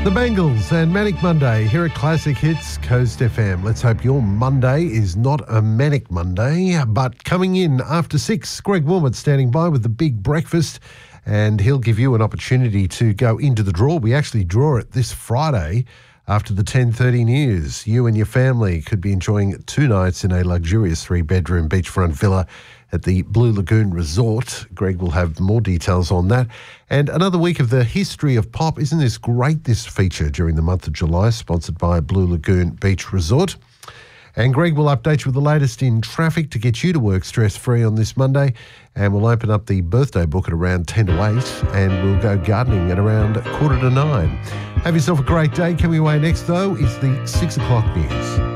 The Bangles and Manic Monday here at Classic Hits Coast FM. Let's hope your Monday is not a manic Monday, but coming in after 6, Greg Wilmot standing by with the big breakfast, and he'll give you an opportunity to go into the draw. We actually draw it this Friday after the 10:30 news. You and your family could be enjoying 2 nights in a luxurious 3-bedroom beachfront villa at the Blue Lagoon Resort. Greg will have more details on that. And another week of the history of pop. Isn't this great, this feature during the month of July, sponsored by Blue Lagoon Beach Resort. And Greg will update you with the latest in traffic to get you to work stress-free on this Monday. And we'll open up the birthday book at around 10 to 8, and we'll go gardening at around 8:45. Have yourself a great day. Coming away next, though, is the 6 o'clock news.